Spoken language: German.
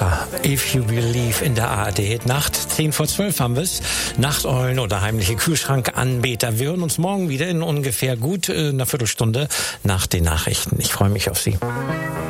Sinatra, If You Believe in der ARD. Nacht 10:10 haben wir es. Nachteulen oder heimliche Kühlschrankanbeter. Wir hören uns morgen wieder in ungefähr gut einer Viertelstunde nach den Nachrichten. Ich freue mich auf Sie.